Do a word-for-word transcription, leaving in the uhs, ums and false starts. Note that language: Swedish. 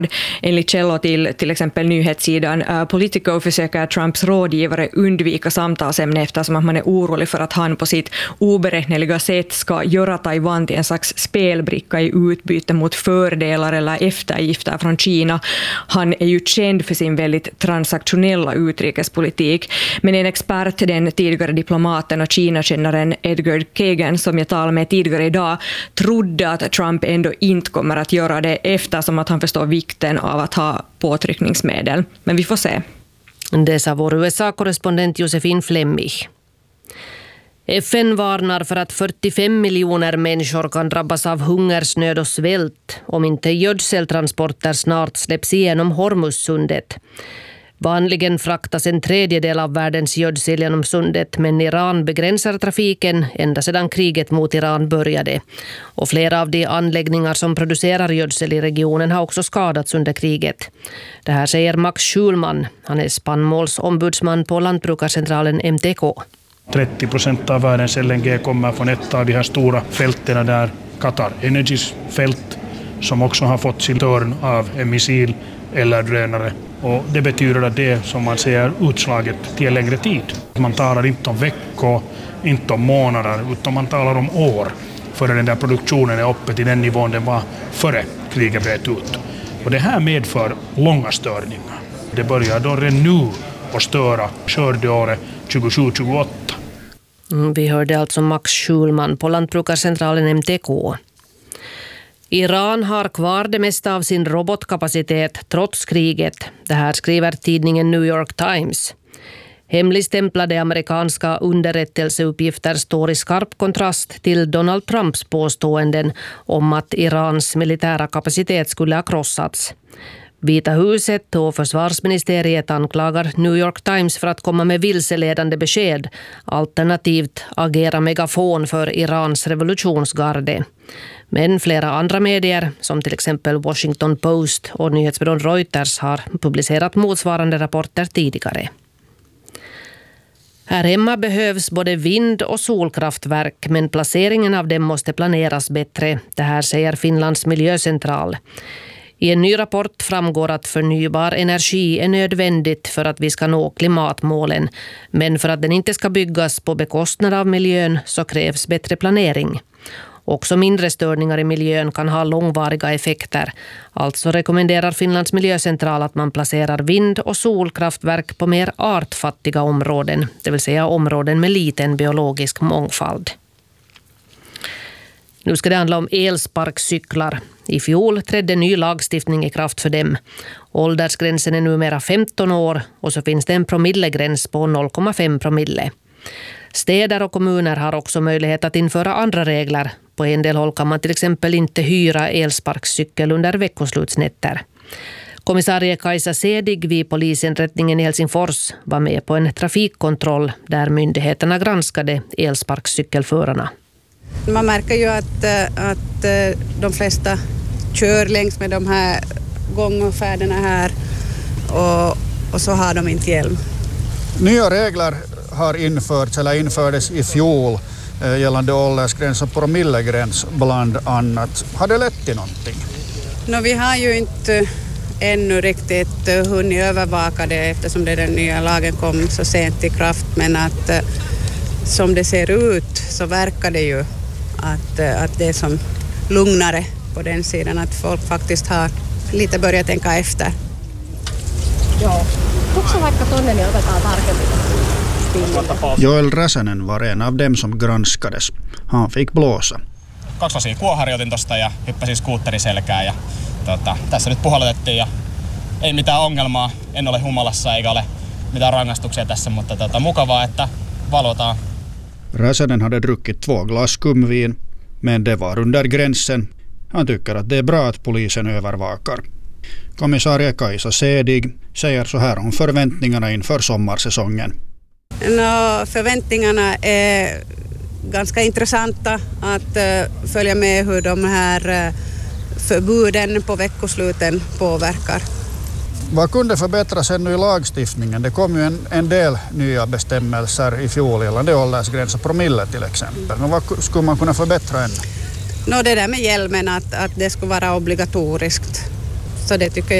Enligt källor till till exempel nyhetssidan uh, Politico försöker Trumps rådgivare undvika samtalsämne eftersom att man är orolig för att han på sitt oberäkneliga sätt ska göra Taiwan till en slags spelbricka i utbyte mot fördelar eller eftergifter från Kina. Han är ju känd för sin väldigt transaktionella utrikespolitik, men en expert, den tidigare diplomaten och Kina-kännaren Edgar Kagan som jag talade med tidigare idag, trodde att Trump ändå inte kommer att göra det eftersom att han förstår vikten av att ha påtryckningsmedel. Men vi får se. Det sa vår U S A-korrespondent Josefin Flemmich. F N varnar för att fyrtiofem miljoner människor kan drabbas av hungersnöd och svält om inte gödseltransporter snart släpps igenom Hormuzsundet. Vanligen fraktas en tredjedel av världens gödsel genom sundet, men Iran begränsar trafiken ända sedan kriget mot Iran började. Och flera av de anläggningar som producerar gödsel i regionen har också skadats under kriget. Det här säger Max Schulman. Han är spannmålsombudsman på Lantbrukarcentralen M T K. trettio procent av världens L N G kommer från ett av de här stora fälten där Qatar Energys fält, som också har fått sin törn av en missil eller drönare. Och det betyder att det som man säger utslaget till en längre tid. Man talar inte om veckor, inte om månader, utan man talar om år före den där produktionen är uppe till den nivån den var före kriget bröt ut. Och det här medför långa störningar. Det börjar då redan nu att störa skördeåret tjugosju tjugoåtta. Vi hörde alltså Max Schulman på Lantbrukarcentralen M T K. Iran har kvar det mesta av sin robotkapacitet trots kriget. Det här skriver tidningen New York Times. Hemligstämplade amerikanska underrättelseuppgifter står i skarp kontrast till Donald Trumps påståenden om att Irans militära kapacitet skulle ha krossats. Vita huset och försvarsministeriet anklagar New York Times för att komma med vilseledande besked, alternativt agera megafon för Irans revolutionsgarde. Men flera andra medier, som till exempel Washington Post och nyhetsbyrån Reuters, har publicerat motsvarande rapporter tidigare. Här hemma behövs både vind- och solkraftverk, men placeringen av dem måste planeras bättre. Det här säger Finlands miljöcentral. I en ny rapport framgår att förnybar energi är nödvändigt för att vi ska nå klimatmålen. Men för att den inte ska byggas på bekostnad av miljön så krävs bättre planering. Också mindre störningar i miljön kan ha långvariga effekter. Alltså rekommenderar Finlands miljöcentral att man placerar vind- och solkraftverk på mer artfattiga områden, det vill säga områden med liten biologisk mångfald. Nu ska det handla om elsparkcyklar. I fjol trädde ny lagstiftning i kraft för dem. Åldersgränsen är numera femton år och så finns det en promillegräns på noll komma fem promille. Städer och kommuner har också möjlighet att införa andra regler. På en del håll kan man till exempel inte hyra elsparkcykel under veckoslutsnätter. Kommissarie Kajsa Sedig vid polisinrättningen i Helsingfors var med på en trafikkontroll där myndigheterna granskade elsparkcykelförarna. Man märker ju att, att de flesta kör längs med de här gångfärderna här och, och så har de inte hjälm. Nya regler har införts eller infördes i fjol eh, gällande åldersgräns och promillegräns bland annat. Har det lett till någonting? No, vi har ju inte ännu riktigt hunnit övervaka det eftersom det den nya lagen kom så sent i kraft, men att eh, som det ser ut så verkar det ju att, eh, att det är som lugnare på den sidan, att folk faktiskt har lite börjat tänka efter. Joo. Tuksa vaikka tonne, niin otetaan tarkemmin. Joel Räsänen var en av dem som granskades. Han fick blåsa. Kaksilaisia kuoharjoitin tosta ja hyppäsin skuutteri selkään ja tota, tässä nyt puhallutettiin ja ei mitään ongelmaa. En ole humalassa eikä ole mitään rangaistuksia tässä, mutta tota, mukavaa, että valvotaan. Räsänen hade druckit två glas skumvin, men det var under gränsen. Han tycker att det är bra att polisen övervakar. Kommissarie Kajsa Sedig säger så här om förväntningarna inför sommarsäsongen. No, förväntningarna är ganska intressanta att uh, följa med hur de här uh, förbuden på veckosluten påverkar. Vad kunde förbättras ännu i lagstiftningen? Det kom ju en, en del nya bestämmelser i fjol gällande åldersgräns och promille till exempel. Men vad skulle man kunna förbättra ännu? No, det där med hjälmen, att, att det skulle vara obligatoriskt Så det tycker